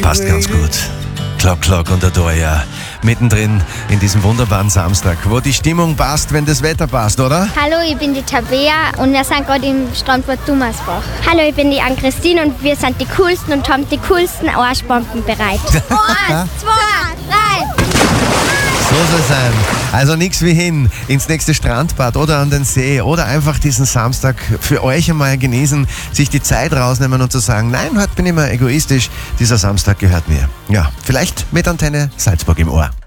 Passt ganz gut. Klock, Klock und der Doria. Mittendrin in diesem wunderbaren Samstag, wo die Stimmung passt, wenn das Wetter passt, oder? Hallo, ich bin die Tabea und wir sind gerade im Strandbad Thomasbach. Hallo, ich bin die Ann-Christine und wir sind die coolsten und haben die coolsten Arschbomben bereit. 1, 2, 3. So soll es sein. Also nichts wie hin ins nächste Strandbad oder an den See oder einfach diesen Samstag für euch einmal genießen, sich die Zeit rausnehmen und zu sagen, nein, heute bin ich mal egoistisch, dieser Samstag gehört mir. Ja, vielleicht mit Antenne Salzburg im Ohr.